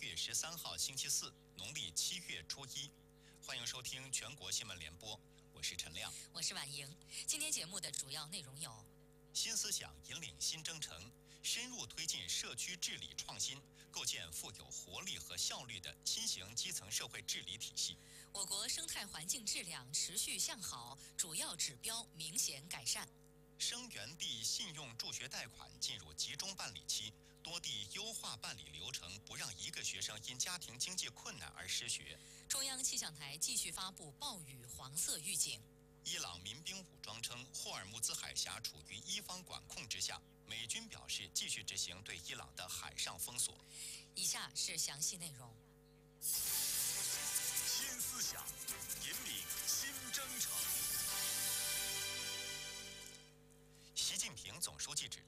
月13号星期四，农历7月初1。欢迎收听全国新闻联播，我是陈亮， 我是婉莹。今天节目的主要内容有： 新思想引领新征程，深入推进社区治理创新，构建富有活力和效率的新型基层社会治理体系。 我国生态环境质量持续向好，主要指标明显改善。 生源地信用助学贷款进入集中办理期，多地优化办理流程，不让一个学生因家庭经济困难而失学。 中央气象台继续发布暴雨黄色预警。 伊朗民兵武装称，霍尔木兹海峡处于伊方管控之下，美军表示继续执行对伊朗的海上封锁。 以下是详细内容。 新思想引领新征程。 习近平总书记指